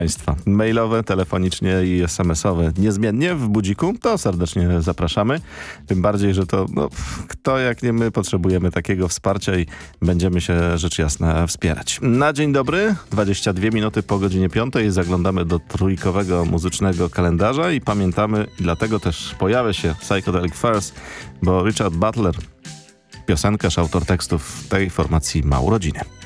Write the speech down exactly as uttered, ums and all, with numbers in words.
Państwa mailowe, telefonicznie i es em esowe niezmiennie w budziku, to serdecznie zapraszamy. Tym bardziej, że to no, kto jak nie my potrzebujemy takiego wsparcia i będziemy się rzecz jasna wspierać. Na dzień dobry, dwadzieścia dwie minuty po godzinie piątej zaglądamy do trójkowego muzycznego kalendarza i pamiętamy, dlatego też pojawia się Psychedelic Furs, bo Richard Butler, piosenkarz, autor tekstów tej formacji ma urodziny.